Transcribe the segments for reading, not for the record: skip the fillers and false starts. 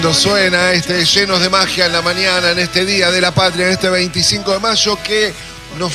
Nos suena llenos de magia en la mañana, en este Día de la Patria, en este 25 de mayo, que nos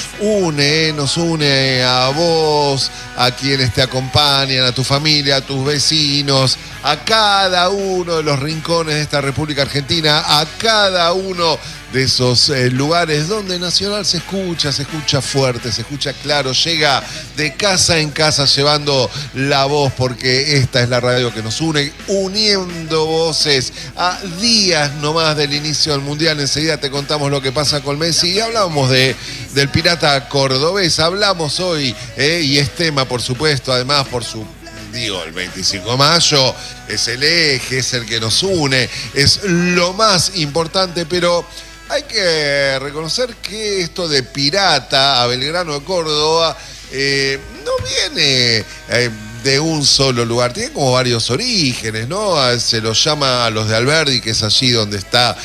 une a vos, a quienes te acompañan, a tu familia, a tus vecinos, a cada uno de los rincones de esta República Argentina, a cada uno de esos lugares donde Nacional se escucha fuerte, se escucha claro, llega de casa en casa llevando la voz, porque esta es la radio que nos une, uniendo voces a días nomás del inicio del Mundial. Enseguida te contamos lo que pasa con Messi y hablábamos del pirata cordobés, hablamos hoy, y es tema, por supuesto, además por su... el 25 de mayo es el eje, es el que nos une, es lo más importante, pero hay que reconocer que esto de pirata a Belgrano de Córdoba no viene de un solo lugar, tiene como varios orígenes, ¿no? Se los llama a los de Alberdi, que es allí donde está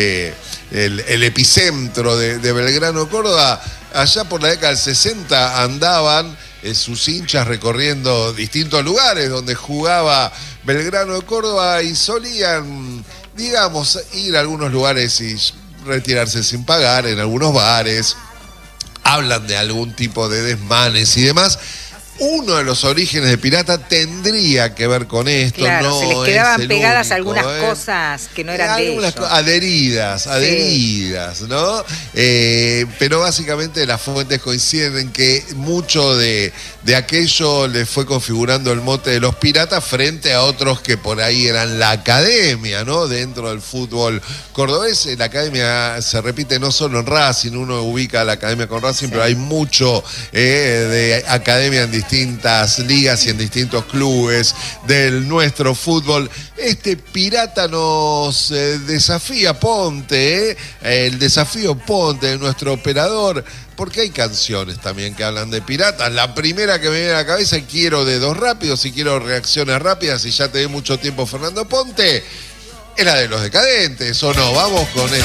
el epicentro de Belgrano de Córdoba. Allá por la década del 60 andaban sus hinchas recorriendo distintos lugares donde jugaba Belgrano de Córdoba y solían, digamos, ir a algunos lugares y retirarse sin pagar en algunos bares. Hablan de algún tipo de desmanes y demás. Uno de los orígenes de pirata tendría que ver con esto. Claro, no se les quedaban es pegadas único, algunas cosas que no eran de ellos. Adheridas, ¿no? Pero básicamente las fuentes coinciden en que mucho de aquello le fue configurando el mote de los piratas frente a otros que por ahí eran la academia, ¿no? Dentro del fútbol cordobés, la academia se repite no solo en Racing, uno ubica a la academia con Racing, pero hay mucho de academia en distintas ligas y en distintos clubes del nuestro fútbol. Este pirata nos desafía, Ponte, el desafío Ponte de nuestro operador, porque hay canciones también que hablan de piratas. La primera que me viene a la cabeza, quiero dedos rápidos y quiero reacciones rápidas, y ya te di mucho tiempo, Fernando Ponte, es la de Los Decadentes, ¿o no? Vamos con esta.